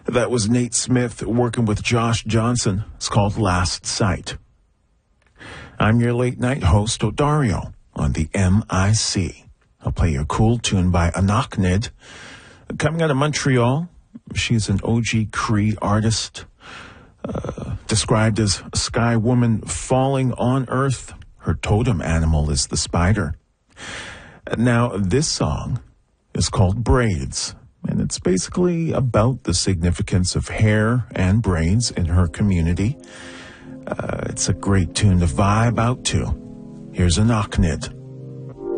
That was Nate Smith working with Josh Johnson. It's called Last Sight. I'm your late night host, Odario, on the MIC. I'll play you a cool tune by Anaknid. Coming out of Montreal, she's an OG Cree artist, described as a sky woman falling on earth. Her totem animal is the spider. Now, this song is called Braids, and it's basically about the significance of hair and braids in her community. It's a great tune to vibe out to. Here's Anaknid.